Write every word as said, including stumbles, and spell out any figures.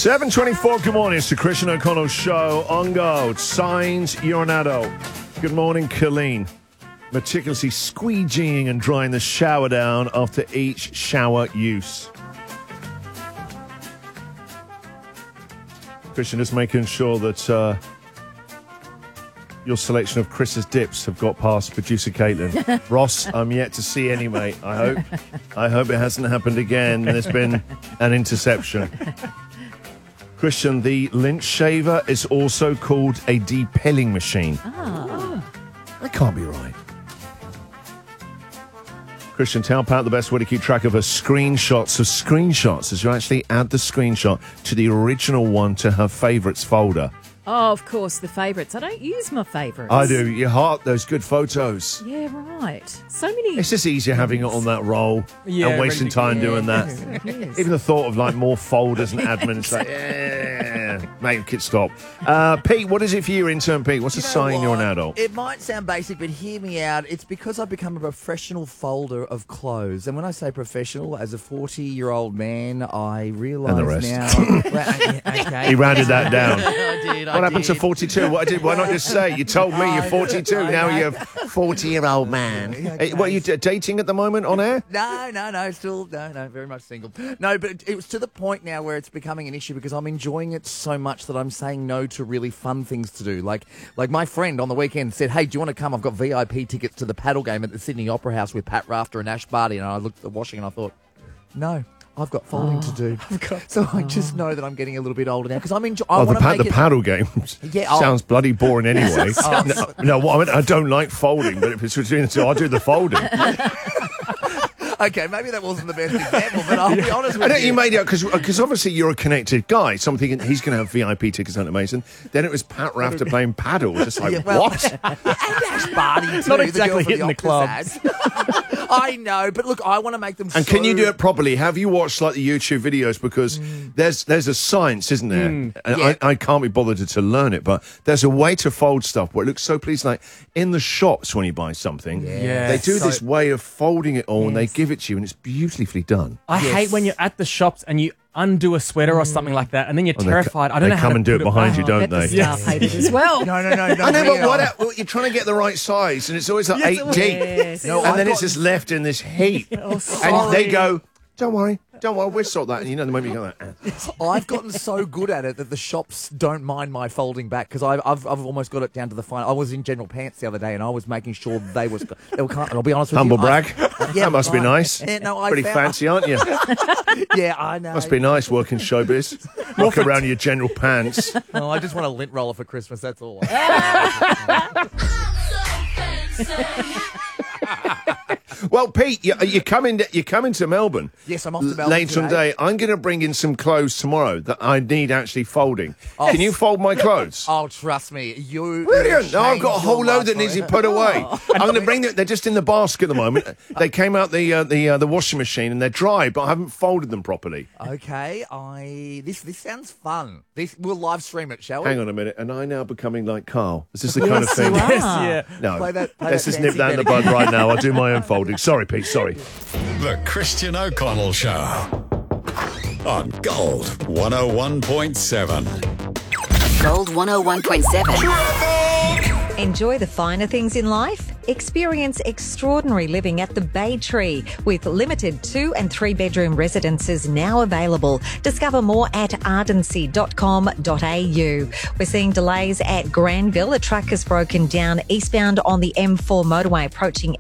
seven twenty-four, good morning. It's the Christian O'Connell Show on Go. Signs you're an adult. Good morning, Colleen. Meticulously squeegeeing and drying the shower down after each shower use. Christian, just making sure that uh, your selection of Chris's dips have got past producer Caitlin. Ross, I'm yet to see any, mate. I hope. I hope it hasn't happened again. There's been an interception. Christian, the lint shaver is also called a depilling machine. Oh. That can't be right. Christian, tell Pat the best way to keep track of her screenshots of screenshots is you actually add the screenshot to the original one to her favourites folder. Oh, of course, the favourites. I don't use my favourites. I do. You heart those good photos. Yeah, right. So many. It's just easier having it on that roll Yeah, and wasting really time good. doing that. Yes. Even the thought of like more folders and admin, it's like, yeah, make it stop. Uh, Pete, what is it for you, intern Pete? What's You a know sign you're an what? adult? It might sound basic, but hear me out. It's because I've become a professional folder of clothes. And when I say professional, as a forty-year-old man, I realise And the rest. now... Well, yeah, okay. He rounded that down. I did, I What happened to did. forty-two? What did? Why not just say? You told me you're I- forty-two. I Now know. you're forty-year-old man. Okay. Hey, what are you d- dating at the moment on air? No, no, no, still, no, no, very much single. No, but it was to the point now where it's becoming an issue because I'm enjoying it so much that I'm saying no to really fun things to do. Like, like my friend on the weekend said, "Hey, do you want to come? I've got V I P tickets to the paddle game at the Sydney Opera House with Pat Rafter and Ash Barty." And I looked at the washing and I thought, no. I've got folding to do. So I just know that I'm getting a little bit older now because I'm enjoying. Oh, the, want to pa- make the it. paddle game Yeah, oh. sounds bloody boring anyway. Oh. no, no what I, mean, I don't like folding, but if it's between the two, I'll do the folding. Okay, maybe that wasn't the best example, but I'll be honest I with know you. you made it because obviously you're a connected guy. So I'm thinking he's going to have V I P tickets on Mason. Then it was Pat Rafter playing paddle. Just like Yeah, well- what? And Ash Barty too. Not the exactly girl from hitting the Optus clubs. ad. I know, but look, I want to make them. And so... can you do it properly? Have you watched like the YouTube videos? Because there's there's a science, isn't there? And Yeah. I, I can't be bothered to, to learn it, but there's a way to fold stuff where it looks so pleasing. Like in the shops when you buy something, Yeah. they do So- this way of folding it all and they Yes. give it to you and it's beautifully done. I Yes. hate when you're at the shops and you undo a sweater or something like that, and then you're Oh, they terrified. co- I don't they know how come to and do put it behind back. you, don't I bet the they? staff hate it as well. No, no, no, no. I know, we but what, are- well, you're trying to get the right size, and it's always like Yes, eight it was. deep, Yes. No, and I've then it's got- just left in this heap. and sorry. they go, "Don't worry, don't worry, we'll sort that." And you know the moment you go, like, "Ah." I've gotten so good at it that the shops don't mind my folding back because I've, I've I've almost got it down to the fine. I was in General Pants the other day and I was making sure they was they were. Can't, I'll be honest with humble you. I- brag. Yeah, that must be I- nice. Yeah, no, I Pretty found- fancy, aren't you? Yeah, I know. Must be nice working showbiz. Walk around in your general pants. No, I just want a lint roller for Christmas. That's all. Well, Pete, you, you're coming. You're coming to Melbourne. Yes, I'm off to Melbourne later in the today. day. I'm going to bring in some clothes tomorrow that I need actually folding. Oh. Can you fold my clothes? Oh, trust me, you. Brilliant! No, I've got a changed whole your load life that needs to be forever. put away. Oh. I'm going to bring them. They're just in the basket at the moment. They came out the uh, the uh, the washing machine and they're dry, but I haven't folded them properly. Okay, I this this sounds fun. This we'll live stream it, shall we? Hang on a minute. Am I now becoming like Carl? Is this the kind of thing? you are. Yes, yeah. No. Play that- play Let's that just nip dancing that in the Betty. bud right now. I'll do my own folding. Sorry, Pete. Sorry. The Christian O'Connell Show on Gold one oh one point seven. Gold one oh one point seven. Enjoy the finer things in life? Experience extraordinary living at the Bay Tree with limited two and three bedroom residences now available. Discover more at ardency dot com dot a u. We're seeing delays at Granville. A truck has broken down eastbound on the M four motorway approaching